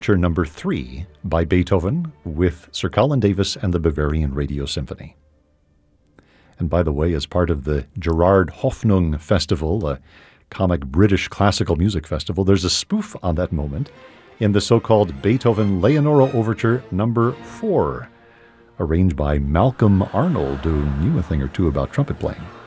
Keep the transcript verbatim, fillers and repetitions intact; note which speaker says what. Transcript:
Speaker 1: Overture Number three by Beethoven with Sir Colin Davis and the Bavarian Radio Symphony. And by the way, as part of the Gerard Hoffnung Festival, a comic British classical music festival, there's a spoof on that moment in the so-called Beethoven Leonora Overture Number four, arranged by Malcolm Arnold, who knew a thing or two about trumpet playing.